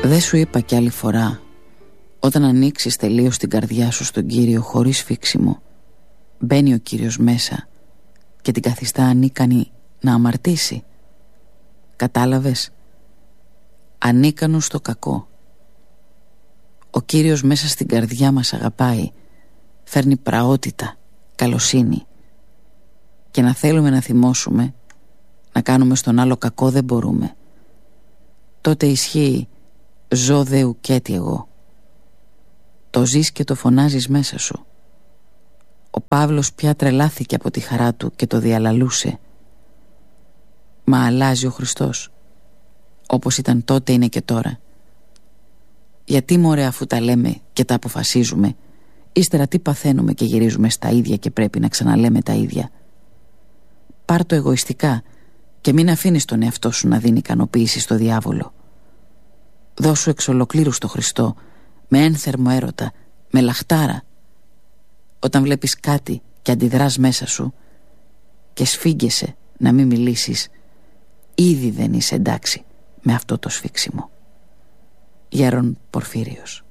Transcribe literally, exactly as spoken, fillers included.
Δεν σου είπα κι άλλη φορά, όταν ανοίξεις τελείως την καρδιά σου στον Κύριο χωρίς φίξιμο, μπαίνει ο Κύριος μέσα και την καθιστά ανίκανη να αμαρτήσει. Κατάλαβες? Ανίκανος στο κακό. Ο Κύριος μέσα στην καρδιά μας αγαπάει, φέρνει πραότητα, καλοσύνη. Και να θέλουμε να θυμώσουμε, να κάνουμε στον άλλο κακό δεν μπορούμε. Τότε ισχύει «Ζω δε ουκέτι εγώ». Το ζεις και το φωνάζεις μέσα σου. Ο Παύλος πια τρελάθηκε από τη χαρά του και το διαλαλούσε. Μα αλλάζει ο Χριστός. Όπως ήταν τότε είναι και τώρα. Γιατί μωρέ, αφού τα λέμε και τα αποφασίζουμε, ύστερα τι παθαίνουμε και γυρίζουμε στα ίδια και πρέπει να ξαναλέμε τα ίδια? Πάρ' το εγωιστικά και μην αφήνεις τον εαυτό σου να δίνει ικανοποίηση στο διάβολο. Δώσου εξ ολοκλήρου στο Χριστό, με ένθερμο έρωτα, με λαχτάρα. Όταν βλέπεις κάτι και αντιδράς μέσα σου και σφίγγεσαι να μην μιλήσεις, ήδη δεν είσαι εντάξει με αυτό το σφίξιμο. Γέρον Πορφύριος.